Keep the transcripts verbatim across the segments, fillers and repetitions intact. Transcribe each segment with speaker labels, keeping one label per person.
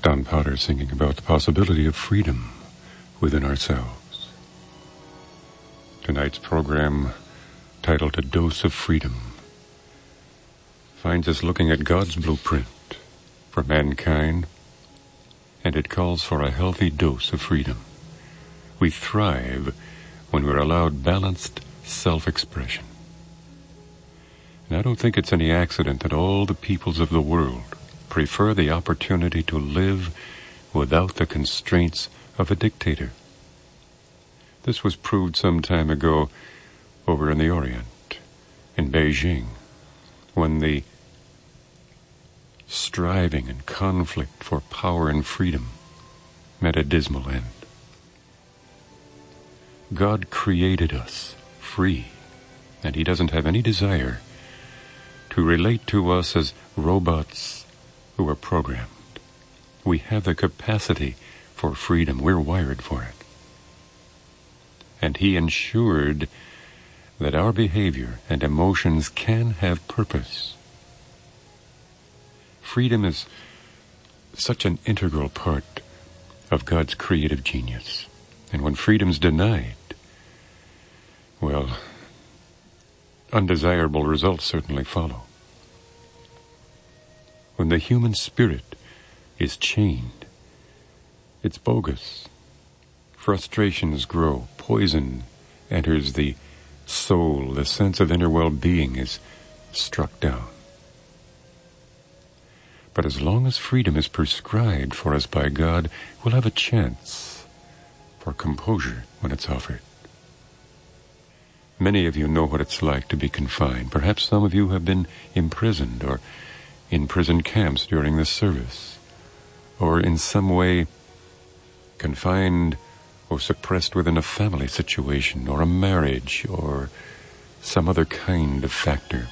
Speaker 1: Don Potter singing about the possibility of freedom within ourselves. Tonight's program, titled A Dose of Freedom, finds us looking at God's blueprint for mankind, and it calls for a healthy dose of freedom. We thrive when we're allowed balanced self-expression. And I don't think it's any accident that all the peoples of the world prefer the opportunity to live without the constraints of a dictator. This was proved some time ago over in the Orient, in Beijing, when the striving and conflict for power and freedom met a dismal end. God created us free, and He doesn't have any desire to relate to us as robots who are programmed. We have the capacity for freedom. We're wired for it. And He ensured that our behavior and emotions can have purpose. Freedom is such an integral part of God's creative genius. And when freedom's denied, well, undesirable results certainly follow. When the human spirit is chained, it's bogus. Frustrations grow. Poison enters the soul. The sense of inner well-being is struck down. But as long as freedom is prescribed for us by God, we'll have a chance for composure when it's offered. Many of you know what it's like to be confined. Perhaps some of you have been imprisoned or in prison camps during this service, or in some way confined or suppressed within a family situation or a marriage or some other kind of factor.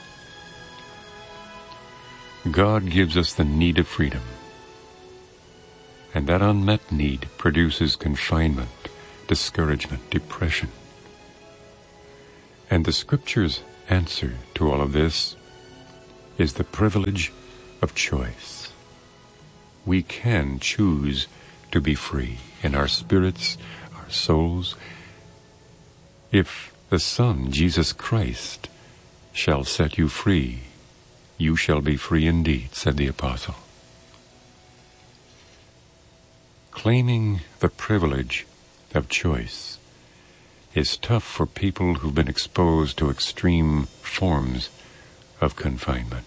Speaker 1: God gives us the need of freedom, and that unmet need produces confinement, discouragement, depression. And the Scripture's answer to all of this is the privilege of choice. We can choose to be free in our spirits, our souls. If the Son, Jesus Christ, shall set you free, you shall be free indeed, said the Apostle. Claiming the privilege of choice is tough for people who've been exposed to extreme forms of confinement.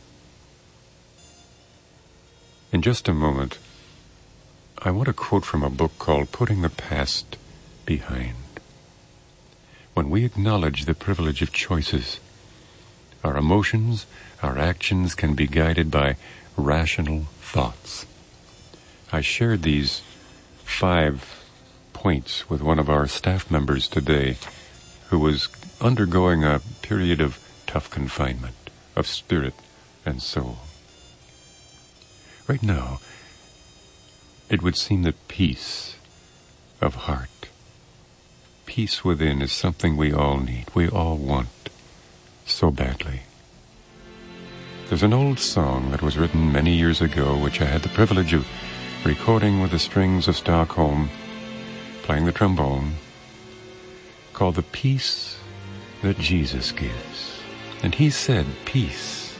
Speaker 1: In just a moment, I want to quote from a book called Putting the Past Behind. When we acknowledge the privilege of choices, our emotions, our actions can be guided by rational thoughts. I shared these five points with one of our staff members today who was undergoing a period of tough confinement of spirit and soul. Right now, it would seem that peace of heart, peace within, is something we all need, we all want so badly. There's an old song that was written many years ago, which I had the privilege of recording with the Strings of Stockholm, playing the trombone, called The Peace That Jesus Gives. And He said, "Peace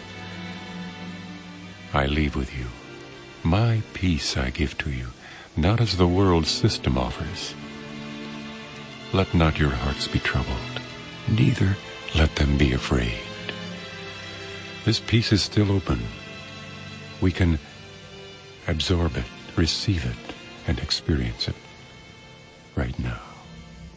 Speaker 1: I leave with you. My peace I give to you, not as the world's system offers. Let not your hearts be troubled, neither let them be afraid." This peace is still open. We can absorb it, receive it, and experience it right now.